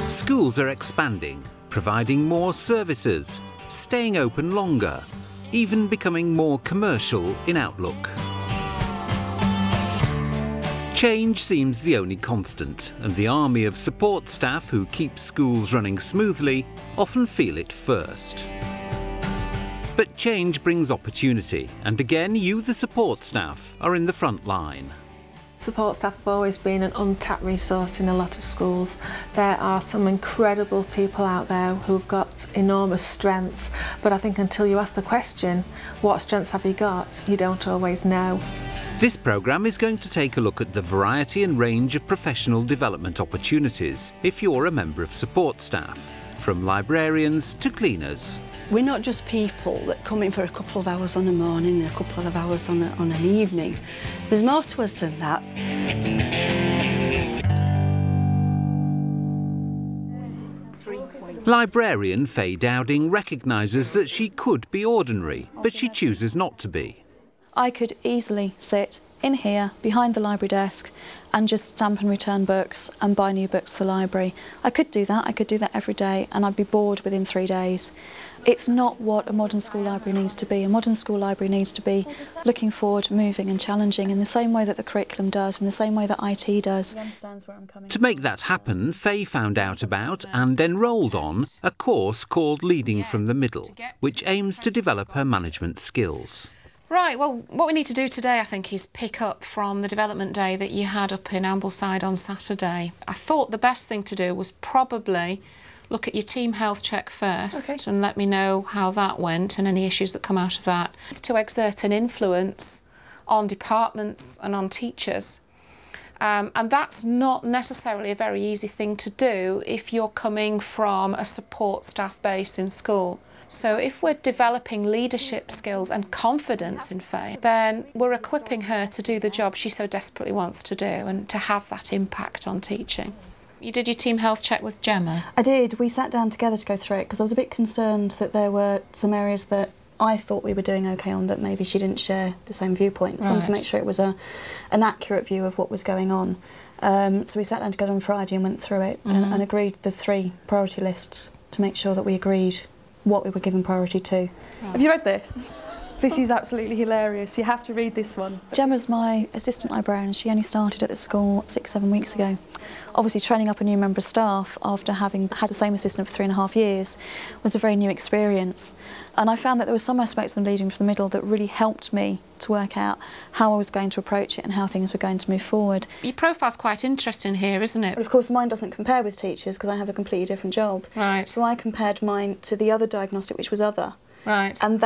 Schools are expanding, providing more services, staying open longer, even becoming more commercial in outlook. Change seems the only constant, and the army of support staff who keep schools running smoothly often feel it first. But change brings opportunity, and again you, the support staff, are in the front line. Support staff have always been an untapped resource in a lot of schools. There are some incredible people out there who've got enormous strengths, but I think until you ask the question, what strengths have you got, you don't always know. This programme is going to take a look at the variety and range of professional development opportunities if you're a member of support staff, from librarians to cleaners. We're not just people that come in for a couple of hours on a morning and a couple of hours on an evening. There's more to us than that. Librarian Faye Dowding recognises that she could be ordinary, but she chooses not to be. I could easily sit in here, behind the library desk, and just stamp and return books and buy new books for the library. I could do that every day, and I'd be bored within 3 days. It's not what a modern school library needs to be. A modern school library needs to be looking forward, moving and challenging in the same way that the curriculum does, in the same way that IT does. To make that happen, Faye found out about and enrolled on a course called Leading from the Middle, which aims to develop her management skills. Right, well, what we need to do today, I think, is pick up from the development day that you had up in Ambleside on Saturday. I thought the best thing to do was probably look at your team health check first and let me know how that went and any issues that come out of that. It's to exert an influence on departments and on teachers. And that's not necessarily a very easy thing to do if you're coming from a support staff base in school. So if we're developing leadership skills and confidence in Faye, then we're equipping her to do the job she so desperately wants to do and to have that impact on teaching. You did your team health check with Gemma? I did. We sat down together to go through it because I was a bit concerned that there were some areas that I thought we were doing okay on that maybe she didn't share the same viewpoint. So I wanted to make sure it was an accurate view of what was going on. So we sat down together on Friday and went through it and agreed the 3 priority lists to make sure that we agreed what we were giving priority to. Right. Have you read this? This is absolutely hilarious. You have to read this one. Gemma's my assistant librarian. She only started at the school 6-7 weeks ago. Obviously, training up a new member of staff after having had the same assistant for 3.5 years was a very new experience. And I found that there were some aspects of Leading from the Middle that really helped me to work out how I was going to approach it and how things were going to move forward. Your profile's quite interesting here, isn't it? But of course, mine doesn't compare with teachers because I have a completely different job. Right. So I compared mine to the other diagnostic, which was other. Right. And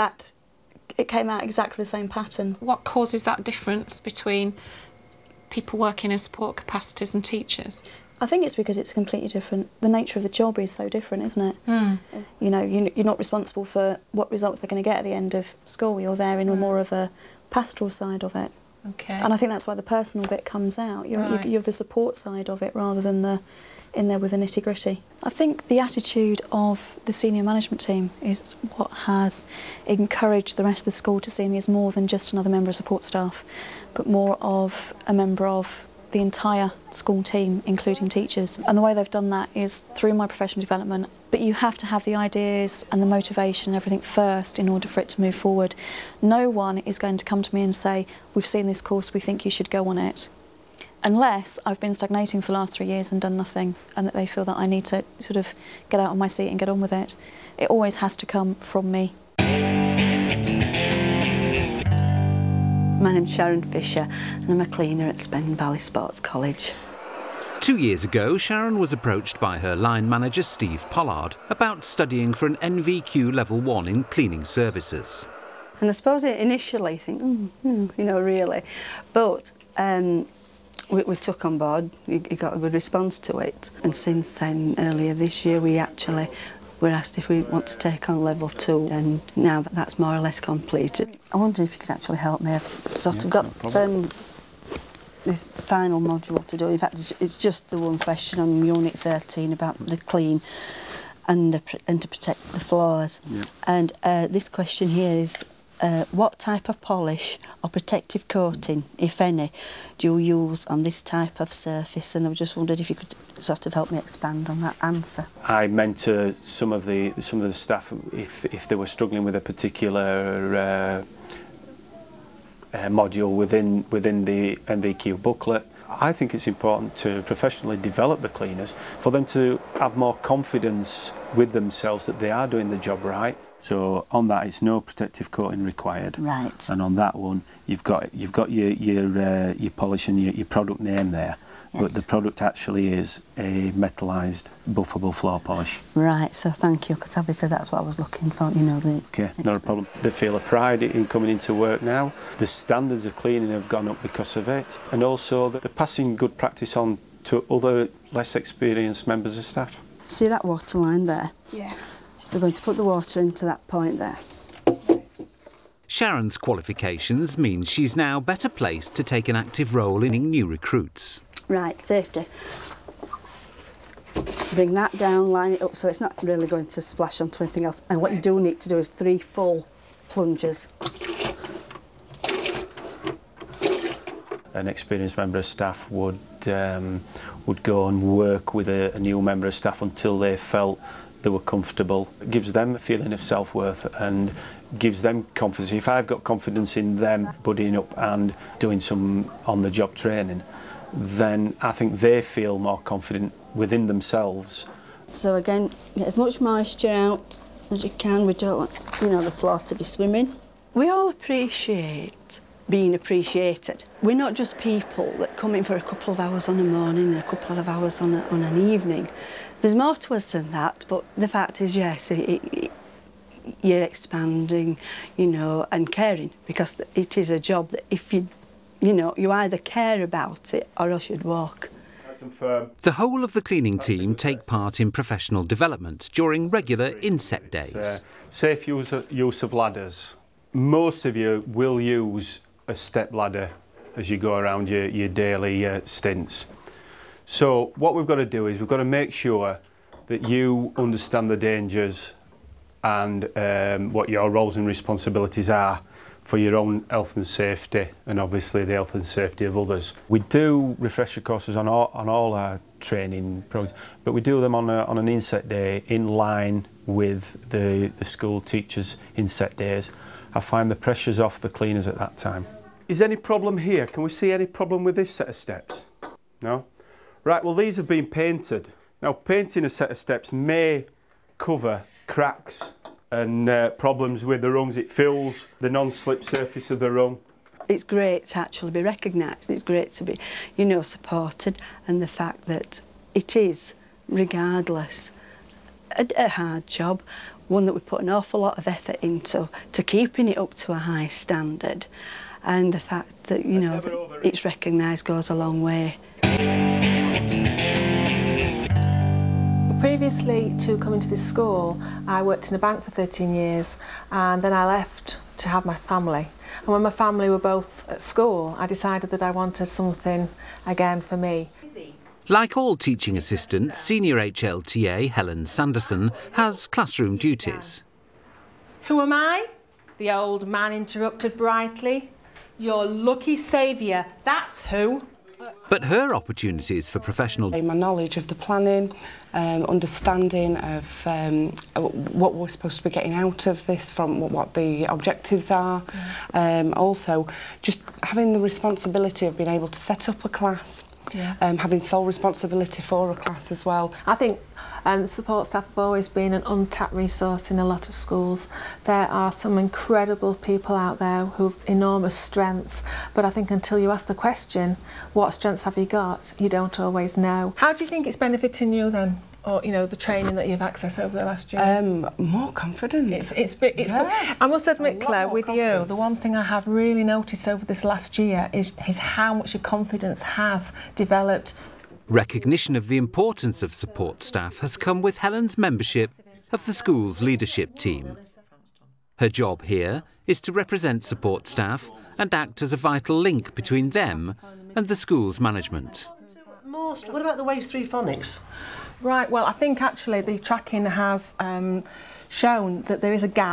it came out exactly the same pattern. What causes that difference between people working in support capacities and teachers? I think it's because it's completely different. The nature of the job is so different, isn't it? You know, you're not responsible for what results they're going to get at the end of school. You're there in more of a pastoral side of it. Okay. And I think that's why the personal bit comes out. You're the support side of it rather than the in there with the nitty-gritty. I think the attitude of the senior management team is what has encouraged the rest of the school to see me as more than just another member of support staff, but more of a member of the entire school team, including teachers. And the way they've done that is through my professional development. But you have to have the ideas and the motivation and everything first in order for it to move forward. No one is going to come to me and say, we've seen this course, we think you should go on it. Unless I've been stagnating for the last 3 years and done nothing, and that they feel that I need to sort of get out of my seat and get on with it. It always has to come from me. My name's Sharon Fisher and I'm a cleaner at Spen Valley Sports College. 2 years ago, Sharon was approached by her line manager Steve Pollard about studying for an NVQ Level 1 in cleaning services. And I suppose initially you think, you know, really, but we took on board, you got a good response to it. And since then, earlier this year, we actually were asked if we want to take on Level 2, and now that's more or less completed. I wonder if you could actually help me. I've sort of got this final module to do. In fact, it's just the one question on Unit 13 about the clean and to protect the floors. Yeah. And this question here is what type of polish or protective coating, if any, do you use on this type of surface? And I just wondered if you could sort of help me expand on that answer. I mentor some of the staff if they were struggling with a particular module within the NVQ booklet. I think it's important to professionally develop the cleaners for them to have more confidence with themselves that they are doing the job right. So on that, it's no protective coating required. Right. And on that one, you've got your polish and your product name there. Yes. But the product actually is a metallised buffable floor polish. Right. So thank you, because obviously that's what I was looking for. You know, Okay, not a problem. They feel a pride in coming into work now. The standards of cleaning have gone up because of it, and also they're passing good practice on to other less experienced members of staff. See that water line there? Yeah. We're going to put the water into that point there. Sharon's qualifications mean she's now better placed to take an active role in new recruits. Right, safety. Bring that down, line it up so it's not really going to splash onto anything else. And what you do need to do is 3 full plunges. An experienced member of staff would go and work with a new member of staff until they felt they were comfortable. It gives them a feeling of self-worth and gives them confidence. If I've got confidence in them buddying up and doing some on-the-job training, then I think they feel more confident within themselves. So again, get as much moisture out as you can. We don't want, the floor to be swimming. We all appreciate being appreciated. We're not just people that come in for a couple of hours on a morning and a couple of hours on an evening. There's more to us than that, but the fact is, yes, you're expanding, and caring, because it is a job that if you either care about it or else you'd walk. The whole of the cleaning team take part in professional development during regular inset days. Safe use of ladders. Most of you will use a step ladder as you go around your daily stints. So what we've got to do is we've got to make sure that you understand the dangers and what your roles and responsibilities are for your own health and safety, and obviously the health and safety of others. We do refresher courses on all our training programs, but we do them on an inset day in line with the school teachers' inset days. I find the pressures off the cleaners at that time. Is there any problem here? Can we see any problem with this set of steps? No? Right, well, these have been painted. Now, painting a set of steps may cover cracks and problems with the rungs. It fills the non-slip surface of the rung. It's great to actually be recognised. It's great to be, supported, and the fact that it is, regardless, a hard job, one that we put an awful lot of effort into, to keeping it up to a high standard, and the fact that, that it's recognised goes a long way. Previously to coming to this school, I worked in a bank for 13 years, and then I left to have my family. And when my family were both at school, I decided that I wanted something again for me. Like all teaching assistants, senior HLTA Helen Sanderson has classroom duties. Who am I? The old man interrupted brightly. Your lucky saviour, that's who. But her opportunities for professional... My knowledge of the planning, understanding of what we're supposed to be getting out of this, from what the objectives are. Also, just having the responsibility of being able to set up a class, having sole responsibility for a class as well. I think support staff have always been an untapped resource in a lot of schools. There are some incredible people out there who have enormous strengths, but I think until you ask the question, what strengths have you got, you don't always know. How do you think it's benefiting you then? Or, the training that you've accessed over the last year? More confidence. It's good. I must admit, Claire, with you, the one thing I have really noticed over this last year is how much your confidence has developed. Recognition of the importance of support staff has come with Helen's membership of the school's leadership team. Her job here is to represent support staff and act as a vital link between them and the school's management. What about the Waves 3 phonics? Right, well, I think actually the tracking has shown that there is a gap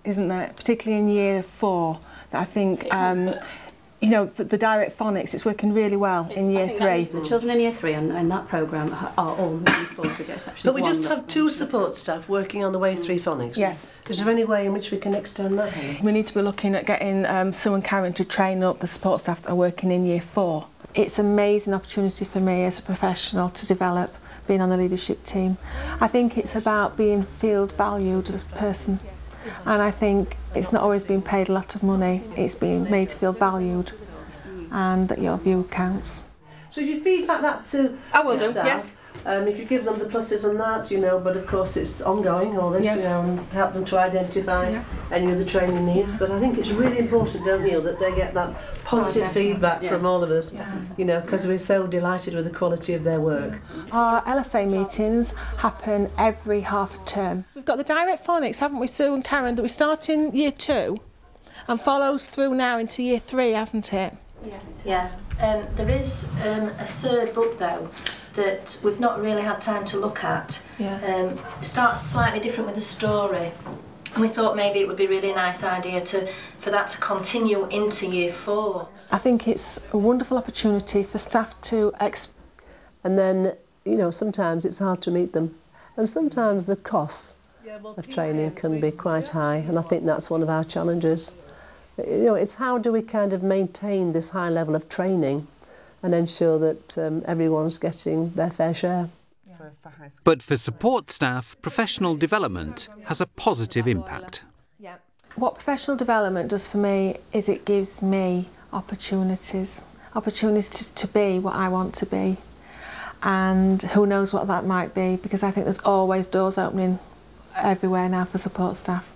isn't there? Particularly in year 4, that I think, you know, the direct phonics, it's working really well in year 3. The children in year 3 and that programme are all moving forward to get exception. But we just have 2 support staff working on the Wave 3 phonics. Yes. Is there any way in which we can extend that? We need to be looking at getting Sue and Karen to train up the support staff that are working in year 4. It's an amazing opportunity for me as a professional to develop, being on the leadership team. I think it's about being field valued as a person, and I think it's not always been paid a lot of money, it's being made to feel valued and that your view counts. So if you feedback that to I will do, staff, yes. If you give them the pluses and that, you know, but of course it's ongoing, all this, Yes. you know, and help them to identify any other training needs. But I think it's really important, don't you, that they get that positive feedback from all of us, you know, because we're so delighted with the quality of their work. Our LSA meetings happen every half term. We've got the direct phonics, haven't we, Sue and Karen, that we start in year 2 and follows through now into year 3, hasn't it? Yeah. There is a third book though that we've not really had time to look at. It starts slightly different with the story. And we thought maybe it would be a really nice idea for that to continue into year 4. I think it's a wonderful opportunity for staff to and then, you know, sometimes it's hard to meet them, and sometimes the costs of training can be quite high, and I think that's one of our challenges. You know, it's how do we kind of maintain this high level of training and ensure that everyone's getting their fair share. But for support staff, professional development has a positive impact. What professional development does for me is it gives me opportunities to be what I want to be, and who knows what that might be, because I think there's always doors opening everywhere now for support staff.